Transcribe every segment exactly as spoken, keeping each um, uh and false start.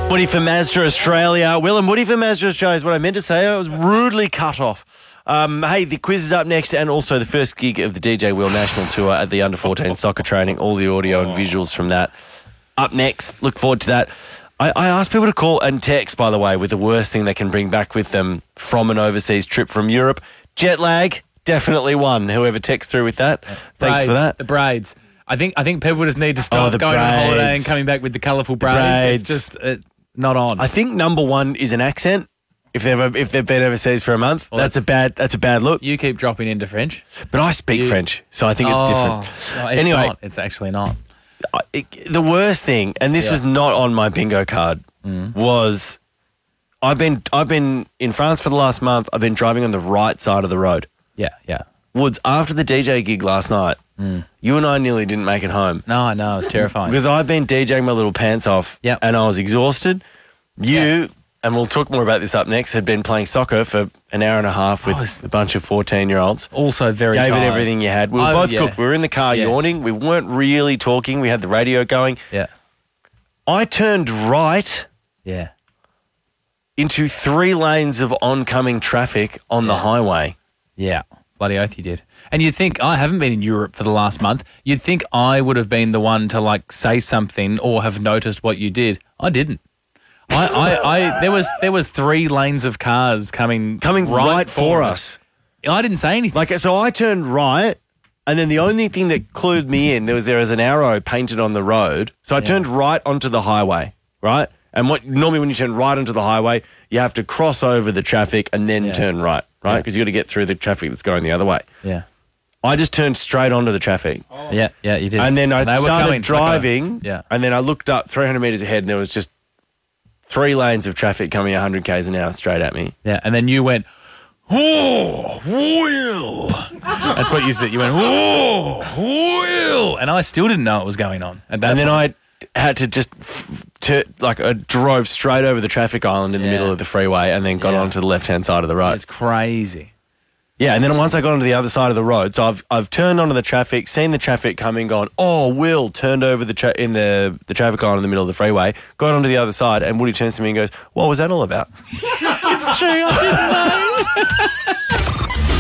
Woody for Mazda Australia. Will and Woody for Mazda Australia is what I meant to say. I was rudely cut off. Um, hey, the quiz is up next, and also the first gig of the D J Will National Tour at the under fourteen soccer training. All the audio and visuals from that up next. Look forward to that. I, I asked people to call and text, by the way, with the worst thing they can bring back with them from an overseas trip from Europe. Jet lag, definitely one. Whoever texts through with that, thanks braids, for that. The braids. I think I think people just need to stop Oh, the going on holiday braids. and coming back with the colourful braids. braids. It's just uh, not on. I think number one is an accent. If they've if they've been overseas for a month, Well, that's, that's- a bad that's a bad look. You keep dropping into French. But I speak you- French, so I think it's Oh, different. no, it's Anyway. not. It's actually not. I- it- the worst thing, and this Yeah. was not on my bingo card, was I've been I've been in France for the last month. I've been driving on the right side of the road. Yeah, yeah. Woods, after the D J gig last night, you and I nearly didn't make it home No, I know. It's terrifying. because I've been DJing my little pants off, Yep. and I was exhausted. You, and we'll talk more about this up next, had been playing soccer for an hour and a half with I was- a bunch of fourteen-year-olds. also very Gave tired. it everything you had. We were Oh, both yeah. cooked. We were in the car Yeah. yawning. We weren't really talking. We had the radio going. Yeah, I turned right yeah. into three lanes of oncoming traffic on the Yeah. highway. Yeah, bloody oath you did. And you'd think, I haven't been in Europe for the last month. You'd think I would have been the one to like say something or have noticed what you did. I didn't. I, I, I there was there was three lanes of cars coming Coming right, for us. I didn't say anything. Like, so I turned right, and then the only thing that clued me in, there was there was an arrow painted on the road. So I turned right onto the highway, right? And what normally when you turn right onto the highway, you have to cross over the traffic and then Yeah. turn right, right? Yeah. Because you got to get through the traffic that's going the other way. yeah, I just turned straight onto the traffic. yeah, yeah. You did. And then I they were started coming, like a- driving, yeah, and then I looked up three hundred metres ahead, and there was just three lanes of traffic coming one hundred kays an hour straight at me. yeah. And then you went, oh, Will. That's what you said. You went, oh, Will. And I still didn't know what was going on at that And then point. I had to just, f- to, like, I drove straight over the traffic island in the Yeah. middle of the freeway and then got Yeah. onto the left-hand side of the road. It's crazy. Yeah, and then once I got onto the other side of the road, so I've I've turned onto the traffic, seen the traffic coming, gone, oh, Will, turned over the tra- in the, the traffic island in the middle of the freeway, got onto the other side, and Woody turns to me and goes, what was that all about? It's true. I didn't know.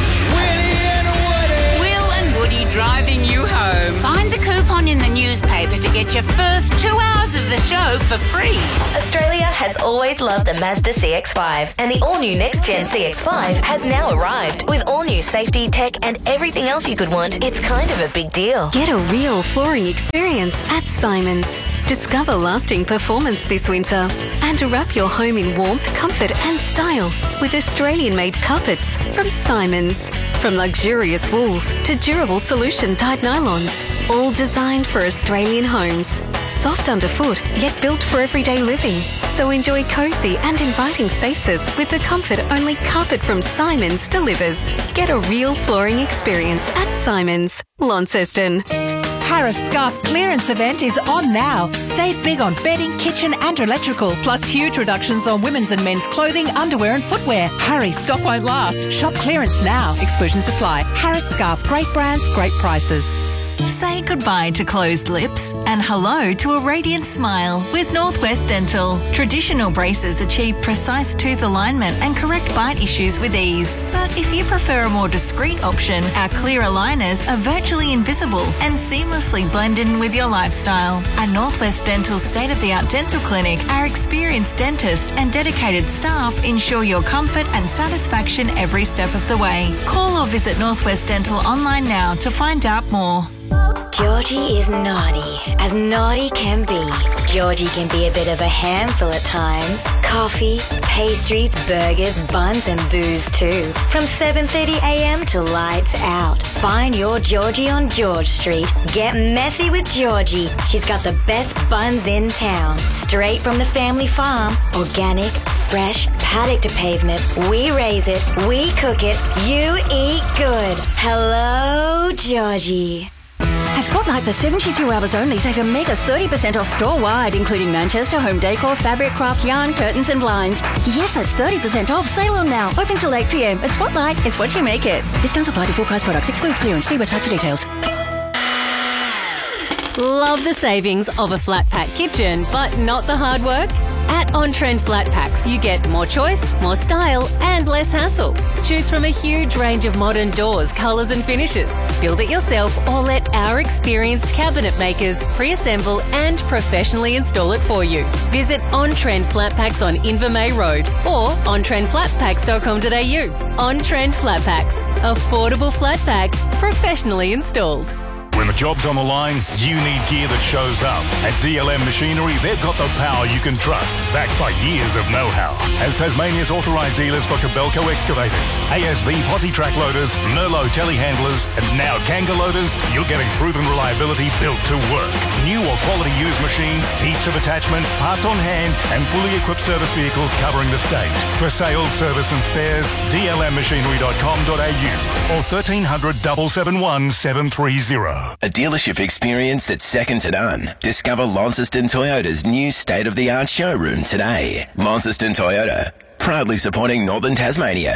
Will and Woody driving you home. Find the coupon in the newspaper to get your first two hours of the show for free. Australia has always loved the Mazda C X five, and the all-new next-gen C X five has now arrived. With all-new safety, tech, and everything else you could want, it's kind of a big deal. Get a real flooring experience at Simons. Discover lasting performance this winter and wrap your home in warmth, comfort and style with Australian-made carpets from Simons. From luxurious wools to durable solution-dyed nylons, all designed for Australian homes. Soft underfoot, yet built for everyday living. So enjoy cosy and inviting spaces with the comfort only carpet from Simons delivers. Get a real flooring experience at Simons, Launceston. Harris Scarf clearance event is on now. Save big on bedding, kitchen and electrical, plus huge reductions on women's and men's clothing, underwear and footwear. Hurry, stock won't last. Shop clearance now. Exclusions apply. Harris Scarf, great brands, great prices. Say goodbye to closed lips and hello to a radiant smile with Northwest Dental. Traditional braces achieve precise tooth alignment and correct bite issues with ease. But if you prefer a more discreet option, our clear aligners are virtually invisible and seamlessly blend in with your lifestyle. At Northwest Dental's state-of-the-art dental clinic, our experienced dentist and dedicated staff ensure your comfort and satisfaction every step of the way. Call or visit Northwest Dental online now to find out more. Georgie is naughty, as naughty can be. Georgie can be a bit of a handful at times. Coffee, pastries, burgers, buns and booze too. From seven thirty a.m. to lights out. Find your Georgie on George Street. Get messy with Georgie. She's got the best buns in town. Straight from the family farm. Organic, fresh, paddock to pavement. We raise it, we cook it, you eat good. Hello, Georgie. At Spotlight for seventy-two hours only, save a mega thirty percent off store-wide, including Manchester, home decor, fabric, craft, yarn, curtains and blinds. Yes, that's thirty percent off. Sale on now. Open till eight p.m. At Spotlight, it's what you make it. Discounts apply to full price products. Excludes clearance. See website for details. Love the savings of a flat pack kitchen, but not the hard work? At on-trend flat packs, you get more choice, more style, and less hassle. Choose from a huge range of modern doors, colours and finishes. Build it yourself or let our experienced cabinet makers pre-assemble and professionally install it for you. Visit On Trend Flat Packs on Invermay Road or on trend flat packs dot com dot a u. On Trend Flat Packs. Affordable flat pack, professionally installed. When the job's on the line, you need gear that shows up. At D L M Machinery, they've got the power you can trust, backed by years of know-how. As Tasmania's authorised dealers for Kobelco excavators, A S V posi track loaders, Merlot telehandlers, and now Kanga loaders, you're getting proven reliability built to work. New or quality used machines, heaps of attachments, parts on hand, and fully equipped service vehicles covering the state. For sales, service and spares, d l m machinery dot com dot a u or thirteen hundred, seven seven one, seven three zero. A dealership experience that's second to none. Discover Launceston Toyota's new state-of-the-art showroom today. Launceston Toyota, proudly supporting Northern Tasmania.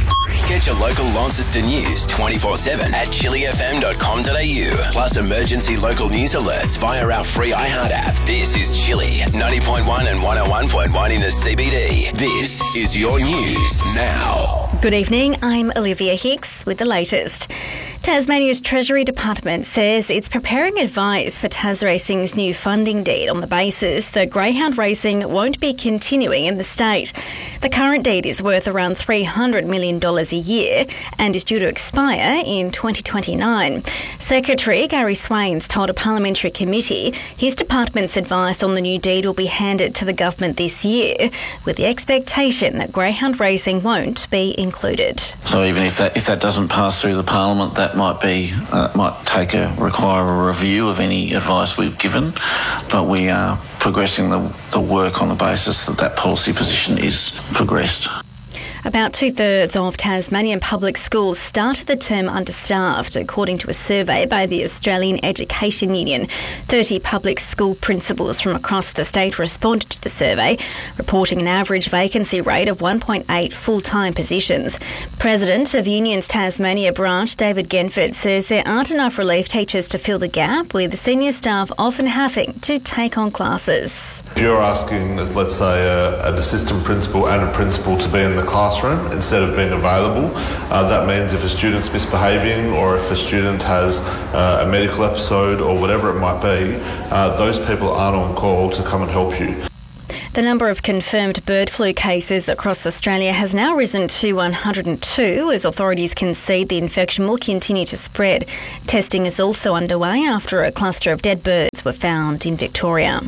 Get your local Launceston news twenty-four seven at chili f m dot com dot a u. Plus emergency local news alerts via our free iHeart app. This is Chili, ninety point one and one oh one point one in the C B D. This is your news now. Good evening, I'm Olivia Hicks with the latest. Tasmania's Treasury Department says it's preparing advice for Tas Racing's new funding deed on the basis that greyhound racing won't be continuing in the state. The current deed is worth around three hundred million dollars a year and is due to expire in twenty twenty-nine. Secretary Gary Swains told a parliamentary committee his department's advice on the new deed will be handed to the government this year, with the expectation that greyhound racing won't be included. So even if that if that doesn't pass through the parliament, that might be uh, might take a require a review of any advice we've given, but we are progressing the, the work on the basis that that policy position is progressed. About two-thirds of Tasmanian public schools started the term understaffed, according to a survey by the Australian Education Union. thirty public school principals from across the state responded to the survey, reporting an average vacancy rate of one point eight full-time positions. President of Unions Tasmania branch, David Genford, says there aren't enough relief teachers to fill the gap, with senior staff often having to take on classes. If you're asking, let's say, a, an assistant principal and a principal to be in the classroom instead of being available, uh, that means if a student's misbehaving or if a student has uh, a medical episode or whatever it might be, uh, those people aren't on call to come and help you. The number of confirmed bird flu cases across Australia has now risen to one hundred two as authorities concede the infection will continue to spread. Testing is also underway after a cluster of dead birds were found in Victoria.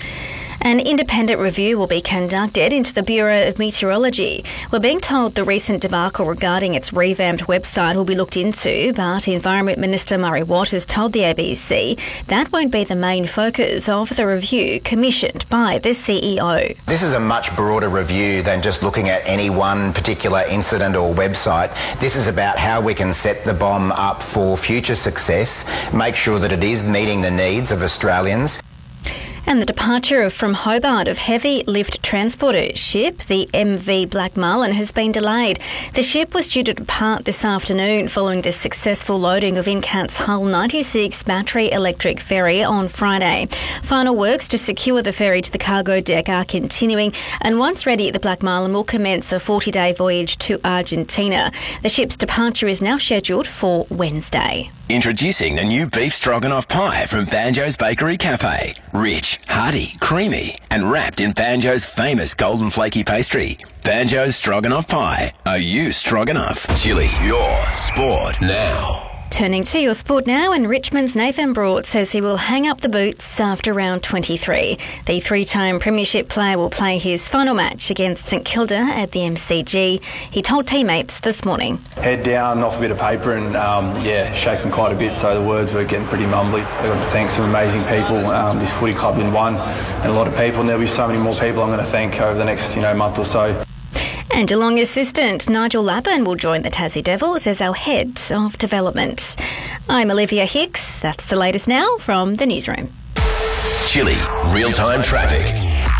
An independent review will be conducted into the Bureau of Meteorology. We're being told the recent debacle regarding its revamped website will be looked into, but Environment Minister Murray Watt has told the A B C that won't be the main focus of the review commissioned by the C E O. This is a much broader review than just looking at any one particular incident or website. This is about how we can set the bomb up for future success, make sure that it is meeting the needs of Australians. And the departure from Hobart of heavy lift transporter ship, the M V Black Marlin, has been delayed. The ship was due to depart this afternoon following the successful loading of Incat's Hull ninety-six battery electric ferry on Friday. Final works to secure the ferry to the cargo deck are continuing, and once ready, the Black Marlin will commence a forty-day voyage to Argentina. The ship's departure is now scheduled for Wednesday. Introducing the new beef stroganoff pie from Banjo's Bakery Cafe. Rich, hearty, creamy, and wrapped in Banjo's famous golden flaky pastry. Banjo's Stroganoff Pie. Are you stroganoff? Chili, your sport now. Turning to your sport now, and Richmond's Nathan Broad says he will hang up the boots after round twenty-three. The three-time premiership player will play his final match against St Kilda at the M C G. He told teammates this morning. Head down, off a bit of paper, and um, yeah, shaking quite a bit, so the words were getting pretty mumbly. I've got to thank some amazing people. Um, this footy club in one, and a lot of people, and there'll be so many more people I'm going to thank over the next you know month or so. And Geelong assistant Nigel Lappin will join the Tassie Devils as our head of development. I'm Olivia Hicks. That's the latest now from the newsroom. Chili, real-time traffic.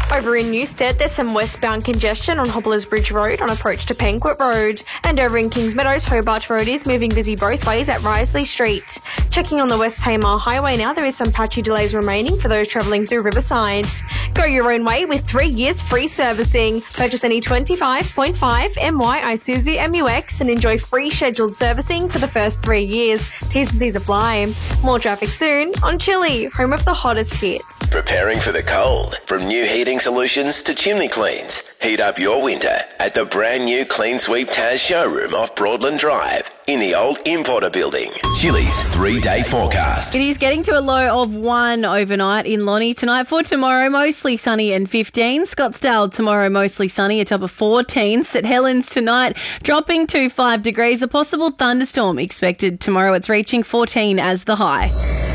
Over in Newstead, there's some westbound congestion on Hobblers Bridge Road on approach to Penquet Road. And over in Kings Meadows, Hobart Road is moving busy both ways at Risley Street. Checking on the West Tamar Highway now, there is some patchy delays remaining for those travelling through Riverside. Go your own way with three years free servicing. Purchase any twenty-five point five M Y Isuzu M U X and enjoy free scheduled servicing for the first three years. T's and C's apply. More traffic soon on Chili, home of the hottest hits. Preparing for the cold. From new heating solutions to chimney cleans. Heat up your winter at the brand new Clean Sweep Taz showroom off Broadland Drive in the old Importer building. Chili's three-day forecast. It is getting to a low of one overnight in Lonnie tonight. For tomorrow, mostly sunny and fifteen. Scottsdale tomorrow, mostly sunny, a top of fourteen. St Helens tonight, dropping to five degrees. A possible thunderstorm expected tomorrow. It's reaching fourteen as the high.